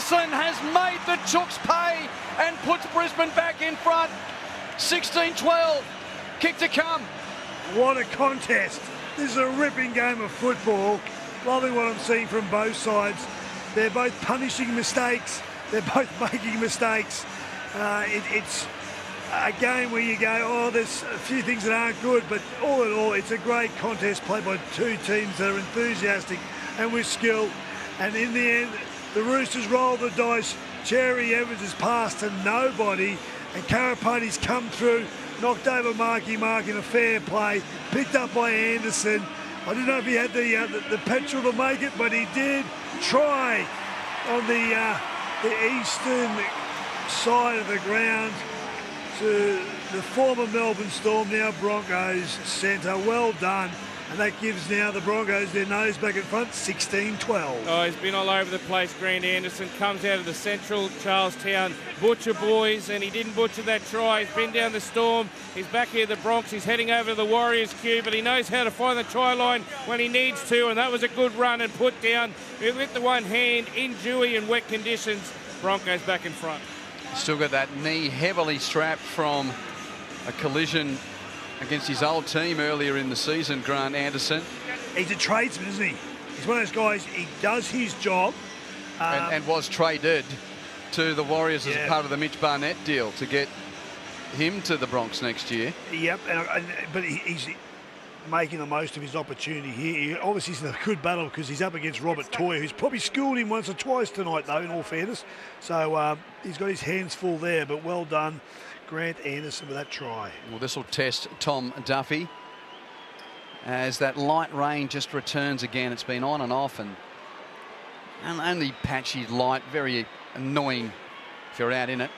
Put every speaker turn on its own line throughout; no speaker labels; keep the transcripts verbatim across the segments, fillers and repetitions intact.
Anderson has made the Chooks pay and puts Brisbane back in front. sixteen twelve. Kick to come.
What a contest. This is a ripping game of football. Loving what I'm seeing from both sides. They're both punishing mistakes. They're both making mistakes. Uh, it, it's a game where you go, oh, there's a few things that aren't good, but all in all, it's a great contest played by two teams that are enthusiastic and with skill. And in the end, the Roosters roll the dice. Cherry Evans has passed to nobody, and Karapani's come through, knocked over Marky Mark in a fair play, picked up by Anderson. I don't know if he had the, uh, the, the petrol to make it, but he did try on the, uh, the eastern side of the ground to the former Melbourne Storm, now Broncos centre. Well done. And that gives now the Broncos their nose back in front, sixteen twelve.
Oh, he's been all over the place, Grant Anderson. Comes out of the central Charlestown butcher boys, and he didn't butcher that try. He's been down the Storm. He's back here at the Bronx. He's heading over to the Warriors queue, but he knows how to find the try line when he needs to, and that was a good run and put down with the one hand in dewy and wet conditions. Broncos back in front.
Still got that knee heavily strapped from a collision against his old team earlier in the season, Grant Anderson.
He's a tradesman, isn't he? He's one of those guys, he does his job. Um,
and, and was traded to the Warriors
yeah.
as part of the Mitch Barnett deal to get him to the Bronx next year.
Yep, and, and, but he, he's making the most of his opportunity here. He, obviously, he's in a good battle because he's up against Robert Toy, who's probably schooled him once or twice tonight, though, in all fairness. So um, he's got his hands full there, but well done, Grant Anderson, with that try.
Well, this will test Tom Duffy as that light rain just returns again. It's been on and off, and, and only patchy light, very annoying if you're out in it.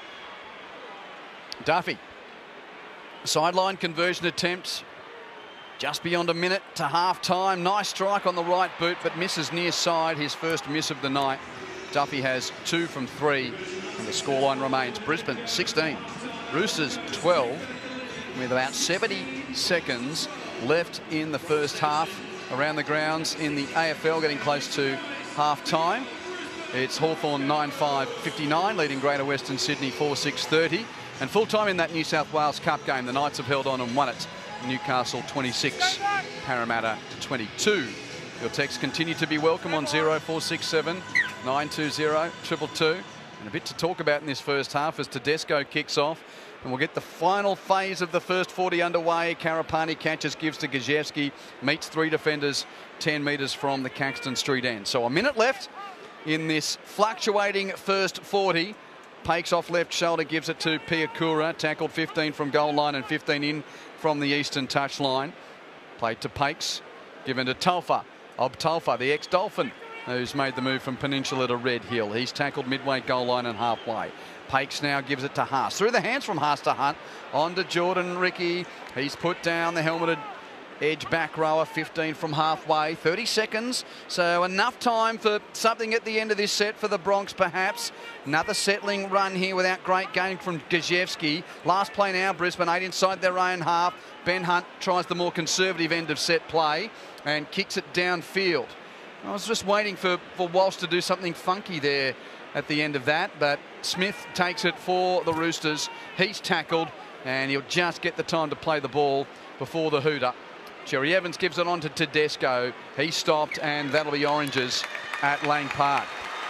Duffy, sideline conversion attempt just beyond a minute to half time. Nice strike on the right boot, but misses near side, his first miss of the night. Duffy has two from three, and the scoreline remains Brisbane sixteen, Roosters twelve, with about seventy seconds left in the first half around the grounds in the A F L, getting close to half time. It's Hawthorn nine five fifty-nine, leading Greater Western Sydney four six thirty. And full time in that New South Wales Cup game, the Knights have held on and won it. Newcastle twenty-six, Parramatta twenty-two. Your texts continue to be welcome on zero four six seven nine two zero two two two. And a bit to talk about in this first half as Tedesco kicks off. And we'll get the final phase of the first forty underway. Karapani catches, gives to Gajewski, meets three defenders ten metres from the Caxton Street end. So a minute left in this fluctuating first forty. Pakes off left shoulder, gives it to Piakura. Tackled fifteen from goal line and fifteen in from the eastern touchline. Played to Pakes, given to Tulfa. Ob Tulfa, the ex-Dolphin, who's made the move from Peninsula to Red Hill. He's tackled midway goal line and halfway. Pakes now gives it to Haas. Through the hands from Haas to Hunt. On to Jordan Ricky. He's put down the helmeted edge back rower, fifteen from halfway, thirty seconds. So enough time for something at the end of this set for the Bronx, perhaps. Another settling run here without great game from Gajewski. Last play now, Brisbane eight inside their own half. Ben Hunt tries the more conservative end of set play and kicks it downfield. I was just waiting for, for Walsh to do something funky there at the end of that, but Smith takes it for the Roosters. He's tackled, and he'll just get the time to play the ball before the hooter. Cherry Evans gives it on to Tedesco. He stopped, and that'll be Oranges at Lang Park.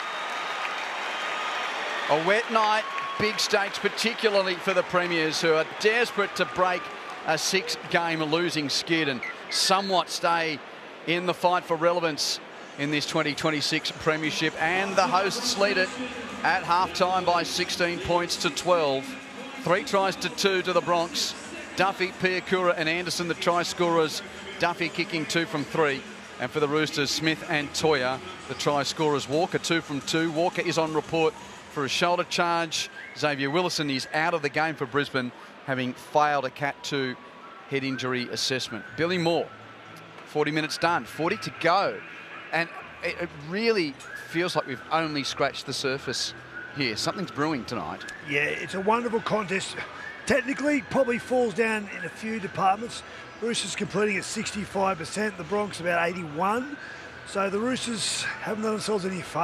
A wet night, big stakes, particularly for the Premiers, who are desperate to break a six-game losing skid and somewhat stay in the fight for relevance in this twenty twenty-six Premiership. And the hosts lead it at half-time by sixteen points to twelve. Three tries to two to the Bronx. Duffy, Piakura and Anderson, the try scorers. Duffy kicking two from three. And for the Roosters, Smith and Toya, the try scorers. Walker two from two. Walker is on report for a shoulder charge. Xavier Willison is out of the game for Brisbane, having failed a Cat two head injury assessment. Billy Moore, forty minutes done, forty to go. And it, it really feels like we've only scratched the surface here. Something's brewing tonight.
Yeah, it's a wonderful contest. Technically, probably falls down in a few departments. Roosters completing at sixty-five percent, the Bronx about eighty-one. So the Roosters haven't done themselves any favours.